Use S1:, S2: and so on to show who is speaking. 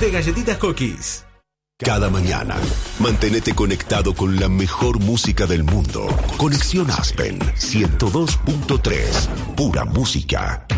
S1: de galletitas Cookies.
S2: Cada mañana, mantenete conectado con la mejor música del mundo. Conexión Aspen 102.3. Pura música.